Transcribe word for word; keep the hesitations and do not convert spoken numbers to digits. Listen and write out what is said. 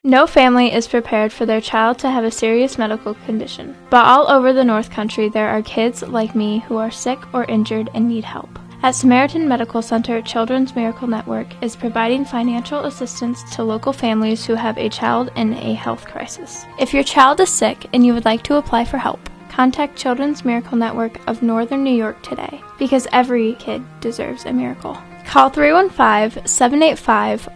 No family is prepared for their child to have a serious medical condition, but all over the North Country there are kids like me who are sick or injured and need help. At Samaritan Medical Center, Children's Miracle Network is providing financial assistance to local families who have a child in a health crisis. If your child is sick and you would like to apply for help, contact Children's Miracle Network of Northern New York today, because every kid deserves a miracle. Call three one five, seven eight five,